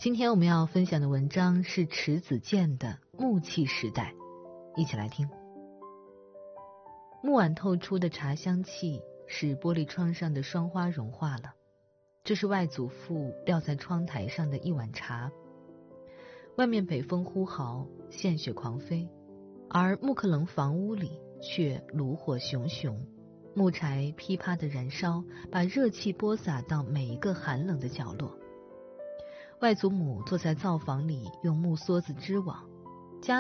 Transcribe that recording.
今天我们要分享的文章是迟子建的《木器时代》，一起来听。木碗透出的茶香气使玻璃窗上的霜花融化了，这是外祖父撂在窗台上的一碗茶。外面北风呼号，线雪狂飞，而木克楞房屋里却炉火熊熊，木柴噼啪地燃烧，把热气播撒到每一个寒冷的角落。外祖母坐在灶房里用木梭子织网，